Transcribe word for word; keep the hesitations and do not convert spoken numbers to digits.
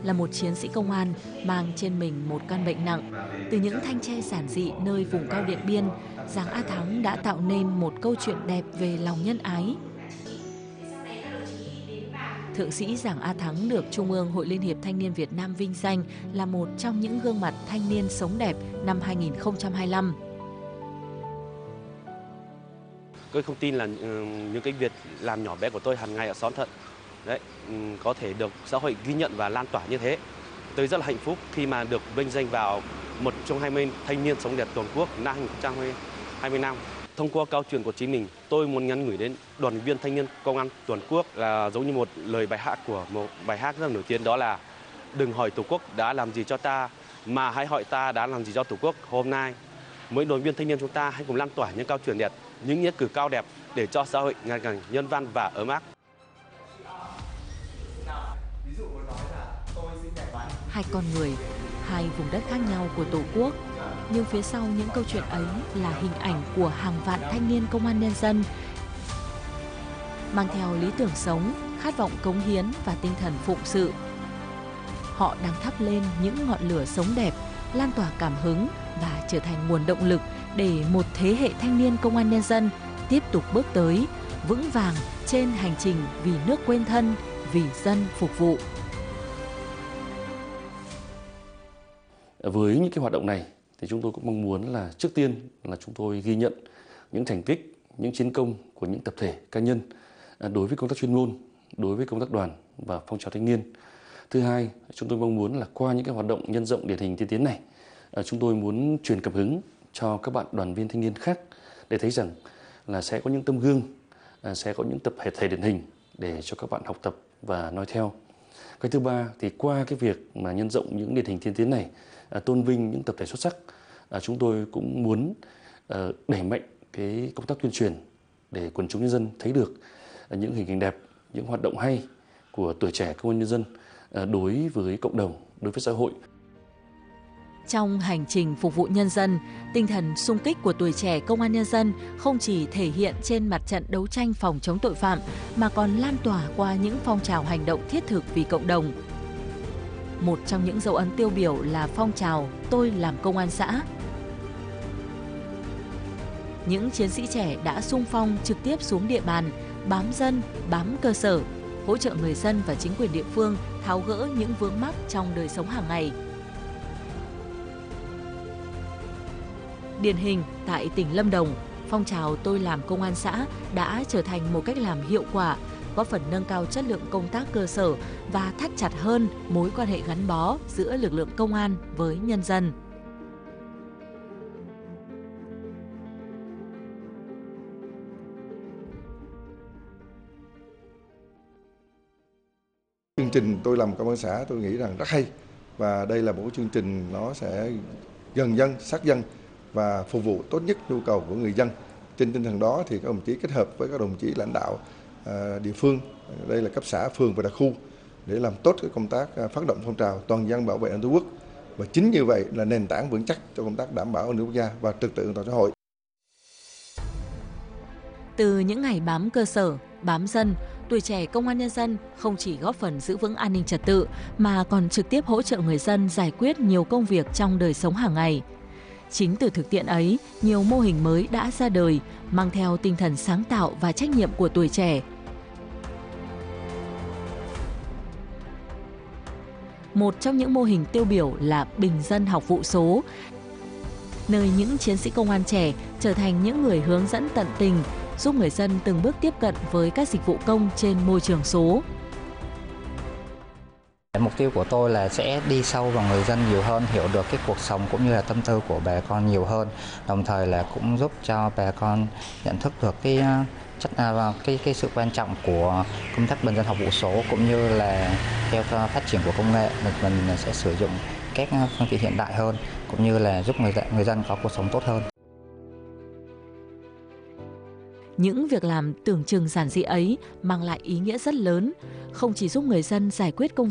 là một chiến sĩ công an mang trên mình một căn bệnh nặng. Từ những thanh tre giản dị nơi vùng cao Điện Biên, Giàng A Thắng đã tạo nên một câu chuyện đẹp về lòng nhân ái. Thượng sĩ Giàng A Thắng được Trung ương Hội Liên hiệp Thanh niên Việt Nam vinh danh là một trong những gương mặt thanh niên sống đẹp năm hai nghìn không trăm hai mươi lăm. Tôi không tin là những cái việc làm nhỏ bé của tôi hàng ngày ở xóm Thận đấy có thể được xã hội ghi nhận và lan tỏa như thế. Tôi rất là hạnh phúc khi mà được vinh danh vào một trong hai mươi thanh niên sống đẹp toàn quốc năm hai nghìn không trăm hai mươi lăm. Thông qua câu chuyện của chính mình, tôi muốn nhắn gửi đến đoàn viên thanh niên công an toàn quốc là giống như một lời bài hát của một bài hát rất nổi tiếng, đó là đừng hỏi Tổ quốc đã làm gì cho ta, mà hãy hỏi ta đã làm gì cho Tổ quốc hôm nay. Mỗi đoàn viên thanh niên chúng ta hãy cùng lan tỏa những câu chuyện đẹp, những nghĩa cử cao đẹp để cho xã hội ngày càng nhân văn và ấm áp. Hai con người, hai vùng đất khác nhau của Tổ quốc, nhưng phía sau những câu chuyện ấy là hình ảnh của hàng vạn thanh niên công an nhân dân mang theo lý tưởng sống, khát vọng cống hiến và tinh thần phụng sự. Họ đang thắp lên những ngọn lửa sống đẹp, lan tỏa cảm hứng và trở thành nguồn động lực để một thế hệ thanh niên công an nhân dân tiếp tục bước tới vững vàng trên hành trình vì nước quên thân, vì dân phục vụ. Với những cái hoạt động này thì chúng tôi cũng mong muốn là trước tiên là chúng tôi ghi nhận những thành tích, những chiến công của những tập thể, cá nhân đối với công tác chuyên môn, đối với công tác đoàn và phong trào thanh niên. Thứ hai, chúng tôi mong muốn là qua những cái hoạt động nhân rộng điển hình tiên tiến này, chúng tôi muốn truyền cảm hứng cho các bạn đoàn viên thanh niên khác để thấy rằng là sẽ có những tấm gương, sẽ có những tập thể điển hình để cho các bạn học tập và noi theo. Cái thứ ba thì qua cái việc mà nhân rộng những điển hình tiên tiến này, tôn vinh những tập thể xuất sắc, chúng tôi cũng muốn đẩy mạnh cái công tác tuyên truyền để quần chúng nhân dân thấy được những hình ảnh đẹp, những hoạt động hay của tuổi trẻ công an nhân dân đối với cộng đồng, đối với xã hội. Trong hành trình phục vụ nhân dân, tinh thần sung kích của tuổi trẻ công an nhân dân không chỉ thể hiện trên mặt trận đấu tranh phòng chống tội phạm mà còn lan tỏa qua những phong trào hành động thiết thực vì cộng đồng. Một trong những dấu ấn tiêu biểu là phong trào Tôi làm công an xã. Những chiến sĩ trẻ đã xung phong trực tiếp xuống địa bàn, bám dân, bám cơ sở, hỗ trợ người dân và chính quyền địa phương tháo gỡ những vướng mắc trong đời sống hàng ngày. Điển hình tại tỉnh Lâm Đồng, phong trào Tôi làm công an xã đã trở thành một cách làm hiệu quả, góp phần nâng cao chất lượng công tác cơ sở và thắt chặt hơn mối quan hệ gắn bó giữa lực lượng công an với nhân dân. Chương trình Tôi làm công an xã tôi nghĩ rằng rất hay, và đây là một chương trình nó sẽ gần dân, sát dân và phục vụ tốt nhất nhu cầu của người dân. Trên tinh thần đó thì các đồng chí kết hợp với các đồng chí lãnh đạo địa phương, đây là cấp xã, phường và đặc khu, để làm tốt cái công tác phát động phong trào toàn dân bảo vệ an ninh Tổ quốc. Và chính như vậy là nền tảng vững chắc cho công tác đảm bảo an ninh quốc gia và trật tự an toàn xã hội. Từ những ngày bám cơ sở, bám dân, tuổi trẻ công an nhân dân không chỉ góp phần giữ vững an ninh trật tự mà còn trực tiếp hỗ trợ người dân giải quyết nhiều công việc trong đời sống hàng ngày. Chính từ thực tiễn ấy, nhiều mô hình mới đã ra đời, mang theo tinh thần sáng tạo và trách nhiệm của tuổi trẻ. Một trong những mô hình tiêu biểu là Bình dân học vụ số, nơi những chiến sĩ công an trẻ trở thành những người hướng dẫn tận tình, giúp người dân từng bước tiếp cận với các dịch vụ công trên môi trường số. Mục tiêu của tôi là sẽ đi sâu vào người dân nhiều hơn, hiểu được cái cuộc sống cũng như là tâm tư của bà con nhiều hơn, đồng thời là cũng giúp cho bà con nhận thức được cái chất cái cái sự quan trọng của công tác bình dân học vụ số, cũng như là theo phát triển của công nghệ mình sẽ sử dụng các phương tiện hiện đại hơn, cũng như là giúp người dân người dân có cuộc sống tốt hơn. Những việc làm tưởng chừng giản dị ấy mang lại ý nghĩa rất lớn, không chỉ giúp người dân giải quyết công